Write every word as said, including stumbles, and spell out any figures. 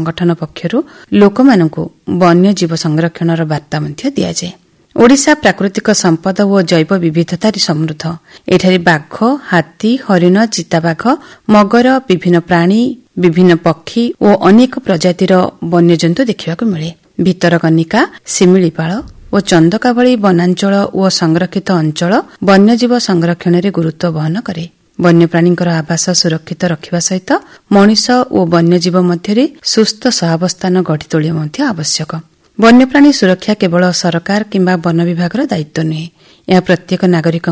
संगठन पक्षरू लोकमानंकु वन्यजीव संरक्षणर वार्ता मध्य दियाजाए। ओडिशा प्राकृतिक संपद और जैव विविधतार समृद्ध। एठारे बाघ, हाथी, हरिण, चिताबाघ, मगर, विभिन्न प्राणी, विभिन्न पक्षी और अनेक प्रजातिर वन्यजंतु देखिबाकु मिले। भितरकनिका, शिमिलीपाल और चंदका भली वनांचल और संरक्षित अंचल वन्यजीव संरक्षण में गुरुत्व वहन करे। वन्यप्राणींकर आवास सुरक्षित रखिबा सहित मनिष और वन्यजीव मध्य सुस्थ सहावस्थान गढ़ी तोलिया मध्य आवश्यक। वन्यप्राणी सुरक्षा केवल सरकार किंबा वन विभाग दायित्व नुहे, यह प्रत्येक नागरिक